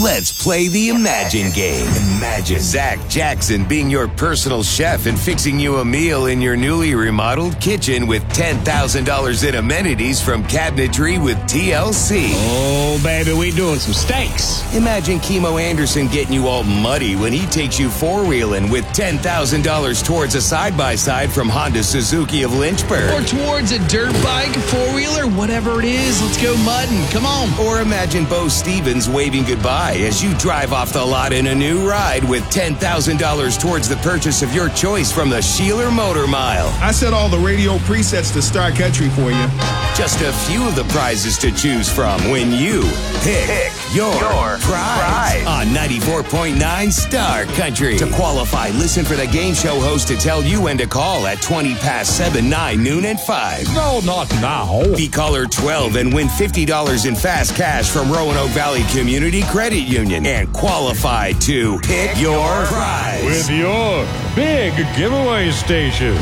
Let's play the Imagine game. Imagine Zach Jackson being your personal chef and fixing you a meal in your newly remodeled kitchen with $10,000 in amenities from Cabinetry with TLC. Oh, baby, we doing some steaks. Imagine Chemo Anderson getting you all muddy when he takes you four-wheeling with $10,000 towards a side-by-side from Honda Suzuki of Lynchburg. Or towards a dirt bike, four-wheeler, whatever it is, let's go mudding. Come on. Or imagine Bo Stevens waving goodbye as you drive off the lot in a new ride with $10,000 towards the purchase of your choice from the Sheeler Motor Mile. I set all the radio presets to Star Country for you. Just a few of the prizes to choose from when you pick your prize on 94.9 Star Country. To qualify, listen for the game show host to tell you when to call at 20 past 7, 9, noon, and 5. No, not now. Be caller 12 and win $50 in fast cash from Roanoke Valley Community Credit Union and qualify to pick your prize With your big giveaway station.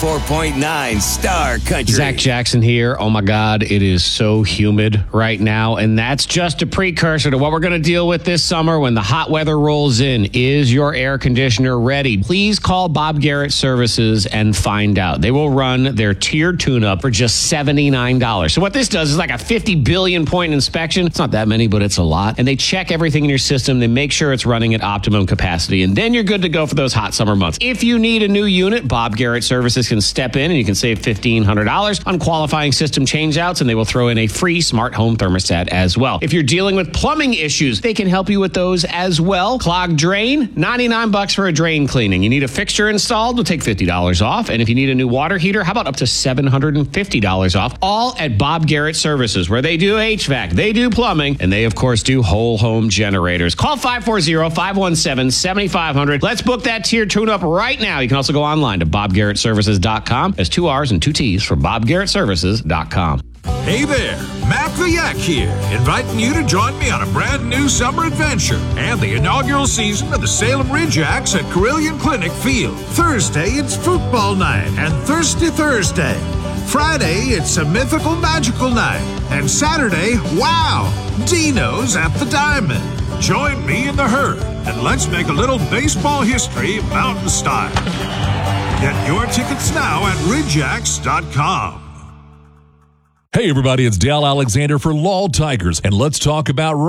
94.9 Star Country. Zach Jackson here. Oh my God, it is so humid right now, and that's just a precursor to what we're going to deal with this summer when the hot weather rolls in. Is your air conditioner ready? Please call Bob Garrett Services and find out. They will run their tiered tune-up for just $79. So what this does is like a 50 billion point inspection. It's not that many, but it's a lot. And they check everything in your system. They make sure it's running at optimum capacity, and then you're good to go for those hot summer months. If you need a new unit, Bob Garrett Services can step in and you can save $1,500 on qualifying system changeouts, and they will throw in a free smart home thermostat as well. If you're dealing with plumbing issues, they can help you with those as well. Clogged drain, $99 for a drain cleaning. You need a fixture installed, we'll take $50 off. And if you need a new water heater, how about up to $750 off? All at Bob Garrett Services, where they do HVAC, they do plumbing, and they, of course, do whole home generators. Call 540-517-7500. Let's book that tier tune-up right now. You can also go online to bobgarrettservices.com. There's 2 R's and 2 T's for bobgarrettservices.com. Hey there, Mac the Yak here, inviting you to join me on a brand new summer adventure and the inaugural season of the Salem Ridge Yaks at Carilion Clinic Field. Thursday, it's football night and Thirsty Thursday. Friday, it's a mythical magical night. And Saturday, wow, Dino's at the Diamond. Join me in the herd and let's make a little baseball history mountain style. Get your tickets now at ridgeyaks.com. Hey everybody, it's Dale Alexander for Law Tigers, and let's talk about